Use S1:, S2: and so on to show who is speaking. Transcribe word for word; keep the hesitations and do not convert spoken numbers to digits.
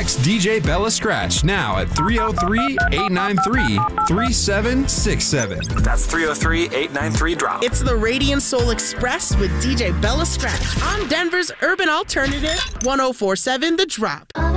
S1: Text D J Bella Scratch now at three oh three, eight nine three, three seven six seven.
S2: That's three oh three, eight nine three, drop.
S3: It's the Radiant Soul Express with D J Bella Scratch on Denver's Urban Alternative, one oh four point seven The Drop.